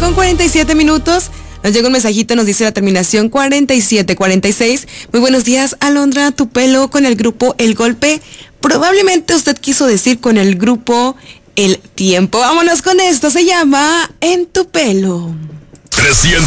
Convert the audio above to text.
con 47 minutos. Nos llega un mensajito, nos dice la terminación 4746. Muy buenos días, Alondra, tu pelo con el grupo El Golpe. Probablemente usted quiso decir con el grupo El Tiempo. Vámonos con esto, se llama En tu pelo.